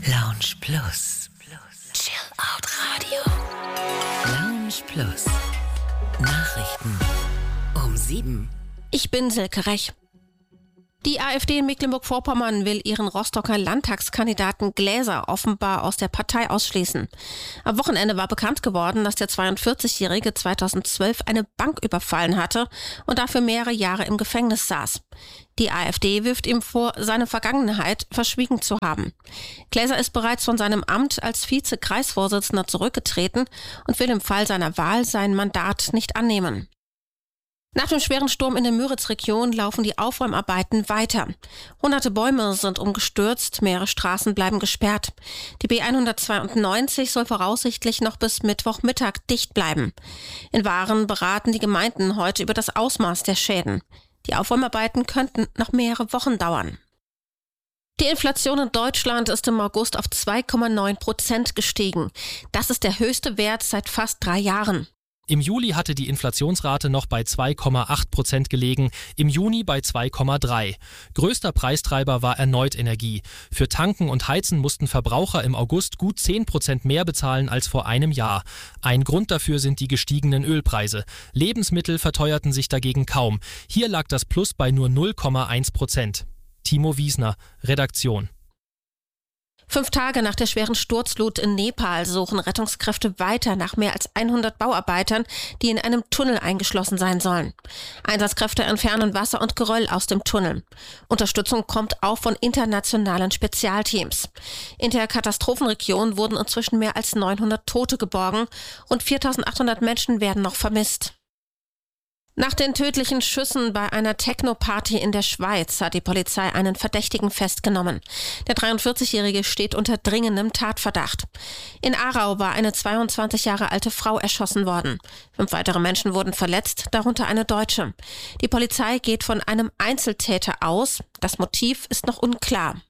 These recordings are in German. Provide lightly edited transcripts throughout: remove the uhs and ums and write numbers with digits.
Lounge Plus. Chill Out Radio. Lounge Plus. Nachrichten um 7. Ich bin Silke Rech. Die AfD in Mecklenburg-Vorpommern will ihren Rostocker Landtagskandidaten Gläser offenbar aus der Partei ausschließen. Am Wochenende war bekannt geworden, dass der 42-Jährige 2012 eine Bank überfallen hatte und dafür mehrere Jahre im Gefängnis saß. Die AfD wirft ihm vor, seine Vergangenheit verschwiegen zu haben. Gläser ist bereits von seinem Amt als Vize-Kreisvorsitzender zurückgetreten und will im Fall seiner Wahl sein Mandat nicht annehmen. Nach dem schweren Sturm in der Müritz-Region laufen die Aufräumarbeiten weiter. Hunderte Bäume sind umgestürzt, mehrere Straßen bleiben gesperrt. Die B192 soll voraussichtlich noch bis Mittwochmittag dicht bleiben. In Waren beraten die Gemeinden heute über das Ausmaß der Schäden. Die Aufräumarbeiten könnten noch mehrere Wochen dauern. Die Inflation in Deutschland ist im August auf 2,9% gestiegen. Das ist der höchste Wert seit fast 3 Jahren. Im Juli hatte die Inflationsrate noch bei 2,8% gelegen, im Juni bei 2,3%. Größter Preistreiber war erneut Energie. Für Tanken und Heizen mussten Verbraucher im August gut 10% mehr bezahlen als vor einem Jahr. Ein Grund dafür sind die gestiegenen Ölpreise. Lebensmittel verteuerten sich dagegen kaum. Hier lag das Plus bei nur 0,1%. Timo Wiesner, Redaktion. 5 Tage nach der schweren Sturzflut in Nepal suchen Rettungskräfte weiter nach mehr als 100 Bauarbeitern, die in einem Tunnel eingeschlossen sein sollen. Einsatzkräfte entfernen Wasser und Geröll aus dem Tunnel. Unterstützung kommt auch von internationalen Spezialteams. In der Katastrophenregion wurden inzwischen mehr als 900 Tote geborgen und 4.800 Menschen werden noch vermisst. Nach den tödlichen Schüssen bei einer Techno-Party in der Schweiz hat die Polizei einen Verdächtigen festgenommen. Der 43-Jährige steht unter dringendem Tatverdacht. In Aarau war eine 22 Jahre alte Frau erschossen worden. 5 weitere Menschen wurden verletzt, darunter eine Deutsche. Die Polizei geht von einem Einzeltäter aus. Das Motiv ist noch unklar.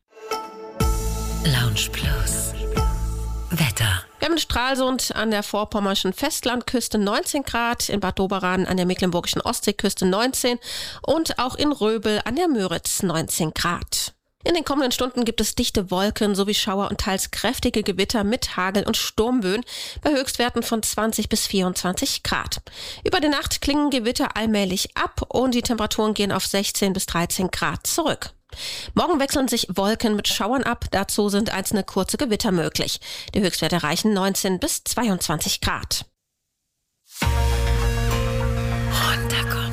Lounge Plus. Wetter. Wir haben in Stralsund an der vorpommerschen Festlandküste 19 Grad, in Bad Doberan an der mecklenburgischen Ostseeküste 19 und auch in Röbel an der Müritz 19 Grad. In den kommenden Stunden gibt es dichte Wolken sowie Schauer und teils kräftige Gewitter mit Hagel und Sturmböen bei Höchstwerten von 20 bis 24 Grad. Über die Nacht klingen Gewitter allmählich ab und die Temperaturen gehen auf 16 bis 13 Grad zurück. Morgen wechseln sich Wolken mit Schauern ab, dazu sind einzelne kurze Gewitter möglich. Die Höchstwerte erreichen 19 bis 22 Grad. Runterkommen.